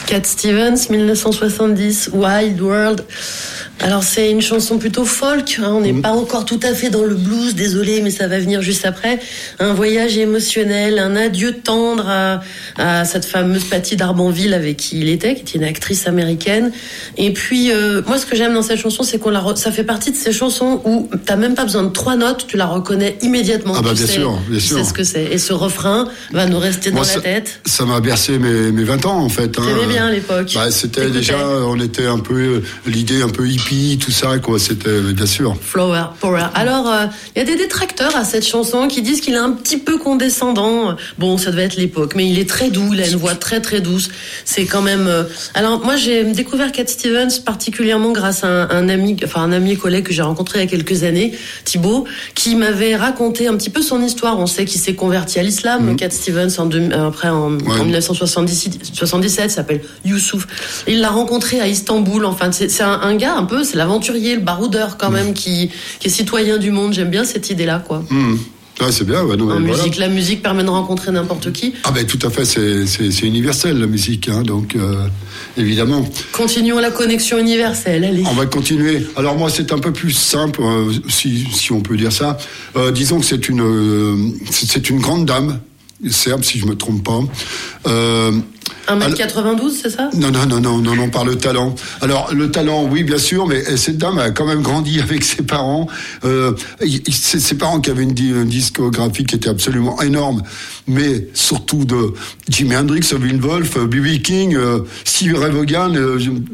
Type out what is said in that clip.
Cat Stevens, 1970, Wild World. Alors c'est une chanson plutôt folk, hein, on n'est pas encore tout à fait dans le blues, désolé, mais ça va venir juste après. Un voyage émotionnel, un adieu tendre à cette fameuse Patty d'Arbanville avec qui il était, qui était une actrice américaine. Et puis moi ce que j'aime dans cette chanson, c'est ça fait partie de ces chansons où t'as même pas besoin de 3 notes, tu la reconnais immédiatement. Ah bah bien sûr. Tu sais ce que c'est. Et ce refrain va nous rester dans la tête. Ça m'a bercé mes 20 ans en fait. T'aimais bien à l'époque. Bah, c'était déjà, on était un peu l'idée un peu hippie, tout ça quoi. C'était bien sûr. Flower Power. Alors il y a des détracteurs à cette chanson qui disent qu'il est un petit peu condescendant. Bon, ça devait être l'époque, mais il est très doux. Il a une voix très très douce. C'est quand même. Alors moi j'ai découvert Cat Stevens particulièrement grâce à un ami et collègue que j'ai rencontré il y a quelques années, Thibaut, qui m'avait raconté un petit peu son histoire. On sait qu'il s'est converti à l'islam. Cat Stevens en 1977 s'appelle Youssouf. Et il l'a rencontré à Istanbul. Enfin, c'est un gars un peu, c'est l'aventurier, le baroudeur quand même, qui est citoyen du monde. J'aime bien cette idée-là, quoi. Ah, c'est bien. Ouais, non, en voilà. musique, la musique permet de rencontrer n'importe qui. Ah ben tout à fait, c'est universel la musique, hein, donc évidemment. Continuons la connexion universelle. Allez. On va continuer. Alors moi c'est un peu plus simple, si on peut dire ça. Disons que c'est une grande dame serbe, si je me trompe pas. 1m92, c'est ça ? Non, par le talent. Alors, le talent, oui, bien sûr, mais cette dame a quand même grandi avec ses parents. Ses parents qui avaient une discographie qui était absolument énorme, mais surtout de Jimi Hendrix, Wilde Wolf, B.B. King, Stevie Ray Vaughan,